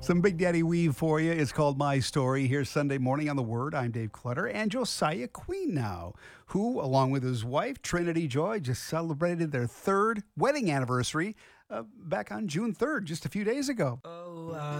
Some Big Daddy Weave for you. It's called My Story. Here's Sunday morning on The Word. I'm Dave Clutter. And Josiah Queen now, who, along with his wife, Trinity Joy, just celebrated their third wedding anniversary back on June 3rd, just a few days ago. Oh,